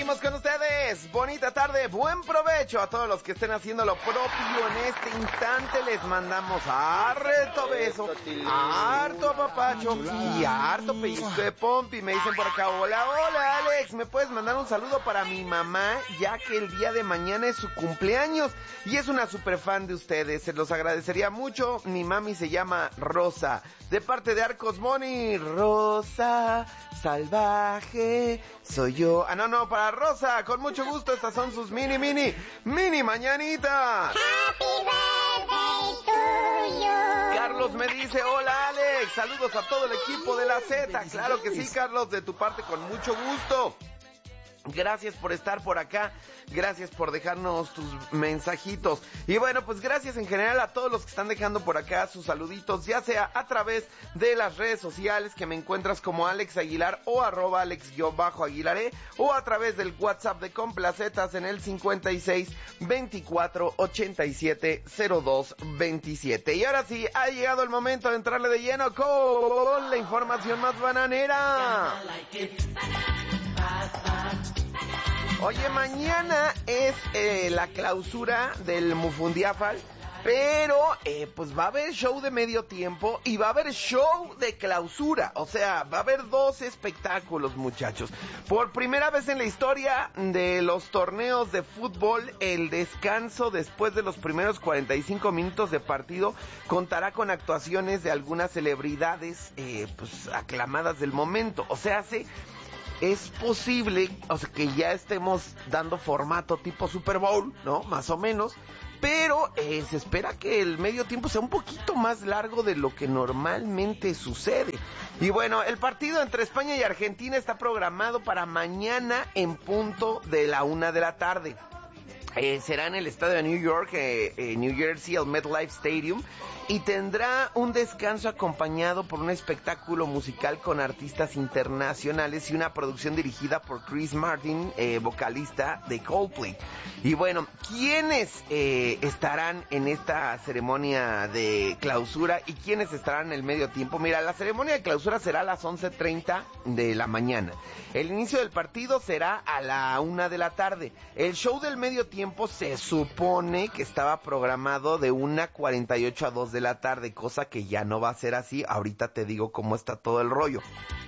seguimos con ustedes. Bonita tarde, buen provecho a todos los que estén haciendo lo propio en este instante. Les mandamos harto beso, harto apapacho y harto pellizco de pompi. Me dicen por acá, hola Alex, ¿me puedes mandar un saludo para mi mamá? Ya que el día de mañana es su cumpleaños y es una super fan de ustedes. Se los agradecería mucho. Mi mami se llama Rosa, de parte de Arcos Money. Rosa salvaje soy yo. No, para Rosa, con mucho gusto. Estas son sus mini mañanitas. Happy birthday to you. Carlos me dice, hola Alex, saludos a todo el equipo de la Z. Claro que sí, Carlos, de tu parte con mucho gusto. Gracias por estar por acá, gracias por dejarnos tus mensajitos. Y bueno, pues gracias en general a todos los que están dejando por acá sus saluditos, ya sea a través de las redes sociales, que me encuentras como Alex Aguilar o @Alex_Aguilaré, o a través del WhatsApp de Complacetas en el 56 24 87 02 27. Y ahora sí, ha llegado el momento de entrarle de lleno con la información más bananera. Oye, mañana es la clausura del Mufundiafal, pero pues va a haber show de medio tiempo y va a haber show de clausura. O sea, va a haber dos espectáculos, muchachos. Por primera vez en la historia de los torneos de fútbol, el descanso después de los primeros 45 minutos de partido contará con actuaciones de algunas celebridades pues aclamadas del momento. O sea, es posible, o sea, que ya estemos dando formato tipo Super Bowl, ¿no? Más o menos. Pero se espera que el medio tiempo sea un poquito más largo de lo que normalmente sucede. Y bueno, el partido entre España y Argentina está programado para mañana en punto de la 1 de la tarde. Será en el estadio de New York, New Jersey, el MetLife Stadium, y tendrá un descanso acompañado por un espectáculo musical con artistas internacionales y una producción dirigida por Chris Martin, vocalista de Coldplay. Y bueno, ¿quiénes estarán en esta ceremonia de clausura y quiénes estarán en el medio tiempo? Mira, la ceremonia de clausura será a las 11:30 de la mañana. El inicio del partido será a la 1 de la tarde. El show del medio tiempo se supone que estaba programado de 1:48 a 2 de la tarde, cosa que ya no va a ser así. Ahorita te digo cómo está todo el rollo.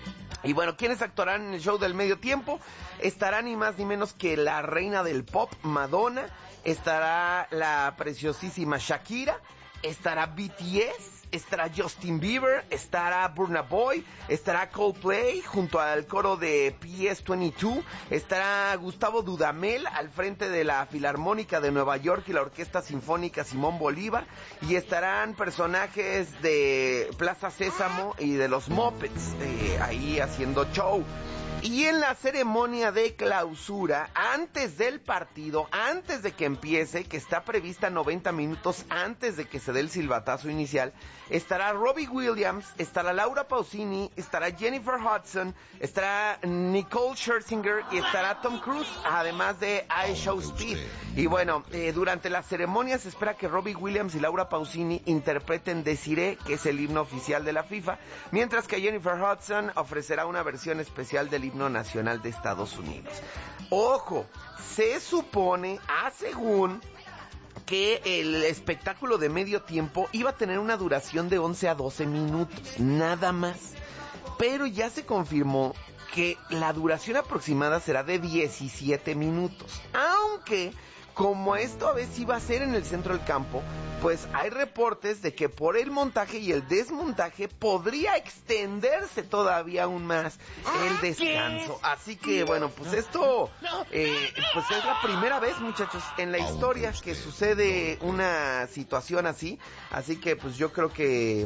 Y bueno, ¿quiénes actuarán en el show del medio tiempo? Estará ni más ni menos que la reina del pop, Madonna. Estará la preciosísima Shakira. Estará BTS. Estará Justin Bieber, estará Burna Boy, estará Coldplay junto al coro de PS22, estará Gustavo Dudamel al frente de la Filarmónica de Nueva York y la Orquesta Sinfónica Simón Bolívar, y estarán personajes de Plaza Sésamo y de los Muppets ahí haciendo show. Y en la ceremonia de clausura, antes del partido, antes de que empiece, que está prevista 90 minutos antes de que se dé el silbatazo inicial, estará Robbie Williams, estará Laura Pausini, estará Jennifer Hudson, estará Nicole Scherzinger y estará Tom Cruise, además de I Show Speed. Y bueno, durante la ceremonia se espera que Robbie Williams y Laura Pausini interpreten Desiree, que es el himno oficial de la FIFA, mientras que Jennifer Hudson ofrecerá una versión especial del himno nacional de Estados Unidos. Ojo, se supone, según, que el espectáculo de medio tiempo iba a tener una duración de 11 a 12 minutos, nada más. Pero ya se confirmó que la duración aproximada será de 17 minutos. Aunque, como esto a veces iba a ser en el centro del campo, pues hay reportes de que por el montaje y el desmontaje podría extenderse todavía aún más el descanso. Así que bueno, pues esto pues es la primera vez, muchachos, en la historia que sucede una situación así. Así que pues yo creo que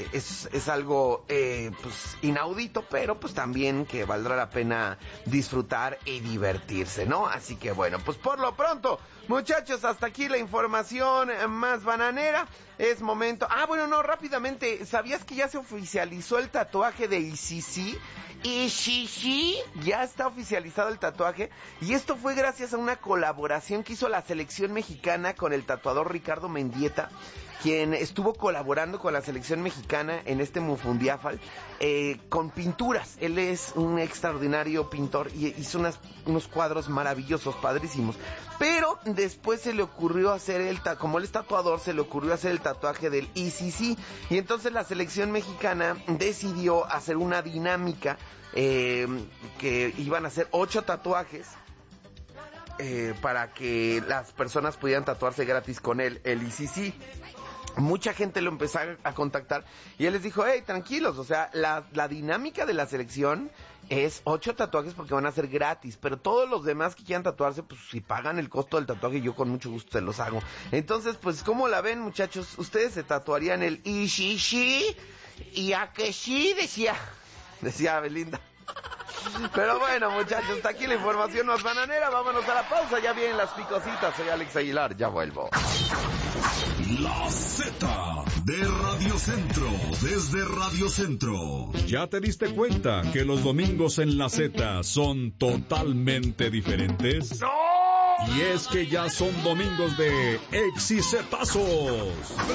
es algo pues inaudito, pero pues también que valdrá la pena disfrutar y divertirse, ¿no? Así que bueno, pues por lo pronto, muchachos, hasta aquí la información más bananera. Es momento... rápidamente, ¿sabías que ya se oficializó el tatuaje de ICC? Ishishi ya está oficializado el tatuaje, y esto fue gracias a una colaboración que hizo la selección mexicana con el tatuador Ricardo Mendieta, quien estuvo colaborando con la selección mexicana en este Mufundiáfal con pinturas. Él es un extraordinario pintor y hizo unos cuadros maravillosos, padrísimos. Pero después se le ocurrió hacer como él es tatuador, se le ocurrió hacer el tatuaje del ICC. Y entonces la selección mexicana decidió hacer una dinámica que iban a hacer 8 tatuajes. Para que las personas pudieran tatuarse gratis con él, el ICC. Mucha gente lo empezó a contactar y él les dijo, hey, tranquilos, o sea, la dinámica de la selección es 8 tatuajes porque van a ser gratis, pero todos los demás que quieran tatuarse, pues si pagan el costo del tatuaje, yo con mucho gusto se los hago. Entonces, pues, ¿cómo la ven, muchachos? ¿Ustedes se tatuarían el Ishishi? Y Akeshi, decía Belinda. Pero bueno, muchachos, hasta aquí la información más bananera. Vámonos a la pausa, ya vienen las picositas. Soy Alex Aguilar, ya vuelvo. La Z de Radio Centro, desde Radio Centro. ¿Ya te diste cuenta que los domingos en la Z son totalmente diferentes? ¡No! Y es que ya son domingos de exicetazos.